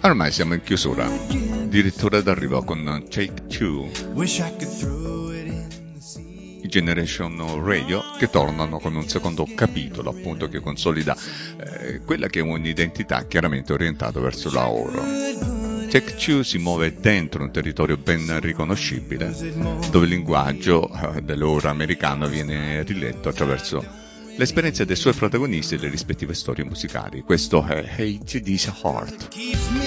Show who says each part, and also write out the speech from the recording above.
Speaker 1: Ormai siamo in chiusura, addirittura d'arrivo con Take Two, i Generation Radio, che tornano con un secondo capitolo, appunto, che consolida quella che è un'identità chiaramente orientata verso la horror. Take Two si muove dentro un territorio ben riconoscibile, dove il linguaggio dell'horror americano viene riletto attraverso l'esperienza dei suoi protagonisti e le rispettive storie musicali. Questo è Hate This Heart.